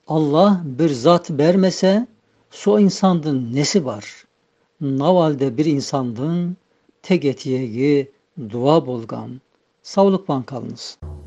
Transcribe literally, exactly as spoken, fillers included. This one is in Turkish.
Allah bir zat vermese, so insandın nesi var? Navalde bir insandın, tek etiyegi dua bolgan. Sağlık kalınız.